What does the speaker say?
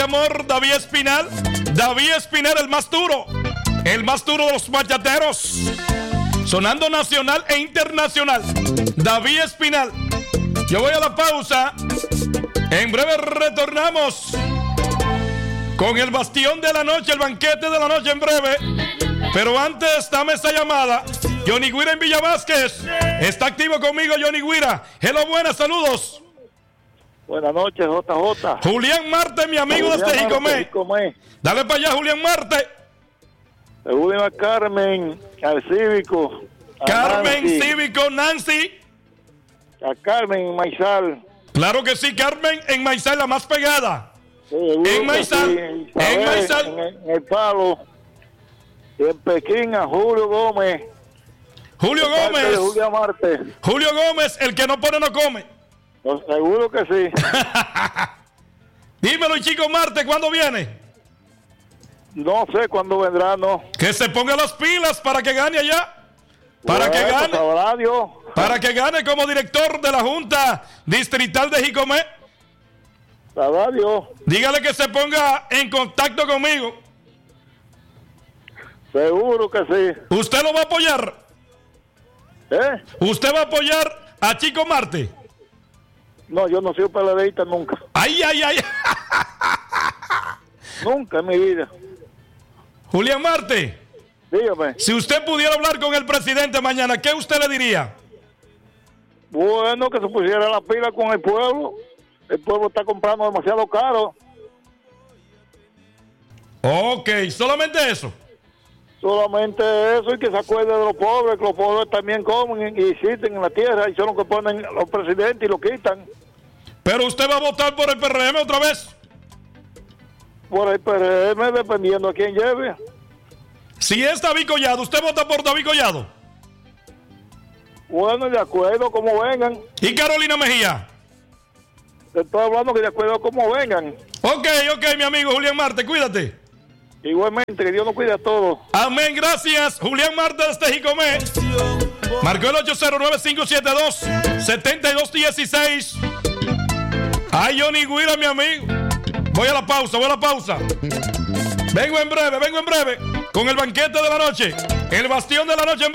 amor, David Espinal. David Espinal, el más duro de los bachateros. Sonando nacional e internacional. David Espinal. Yo voy a la pausa. En breve retornamos con el bastión de la noche, el banquete de la noche en breve. Pero antes, dame esa llamada. Johnny Guira en Villa Vázquez. Está activo conmigo, Johnny Guira. Hello, buenas, saludos. Buenas noches, JJ. Julián Marte, mi amigo desde Jicomé. Dale para allá, Julián Marte. Según a Carmen, al Cívico. Carmen, Nancy. Cívico, Nancy. A Carmen, Maizal. Claro que sí, Carmen en Maizal, la más pegada. Sí, En Maizal. sí. En Isabel, Maizal. en el Palo. Y en Pekín, a Julio Gómez. Julio De parte de Gómez. Julia Marte. Julio Gómez, el que no pone no come. Pues seguro que sí. Dímelo, chico Marte, ¿cuándo viene? No sé cuándo vendrá, no. Que se ponga las pilas para que gane allá. Para que Bueno, gane. sabrá Dios. Para que gane como director de la Junta Distrital de Jicomé. Sabrá Dios. Dígale que se ponga en contacto conmigo. Seguro que sí. ¿Usted lo va a apoyar? ¿Eh? ¿Usted va a apoyar a Chico Marte? No, yo no soy peledeísta nunca. ¡Ay, ay, ay! Nunca en mi vida. Julián Marte, Dígame. si usted pudiera hablar con el presidente mañana, ¿qué usted le diría? Bueno, que se pusiera la pila con el pueblo. El pueblo está comprando demasiado caro. Ok, solamente eso. Solamente eso, y que se acuerde de los pobres, que los pobres también comen y existen en la tierra, y son los que ponen los presidentes y lo quitan. Pero usted va a votar por el PRM otra vez. Por el PRM, dependiendo a quién lleve. Si es David Collado, ¿usted vota por David Collado? Bueno, de acuerdo como vengan. ¿Y Carolina Mejía? Te estoy hablando que de acuerdo como vengan. Ok, mi amigo Julián Marte, cuídate. Igualmente, que Dios nos cuide a todos. Amén, gracias. Julián Marte desde Jicomé. Marcó el 809-572-7216. Ay, Johnny Guira, mi amigo. Voy a la pausa. Vengo en breve. Con el banquete de la noche. El bastión de la noche en breve.